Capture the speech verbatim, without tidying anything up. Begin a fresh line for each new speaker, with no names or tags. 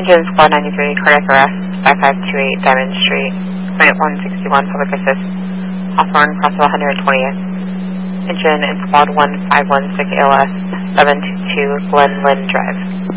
Engine Squad ninety-three, cardiac arrest, five five two eight Diamond Street, Flight one sixty-one, public assist, Hawthorne, Crossville one hundred twentieth. Engine in Squad one five one six A L S, seven two two Glen Lynn Drive.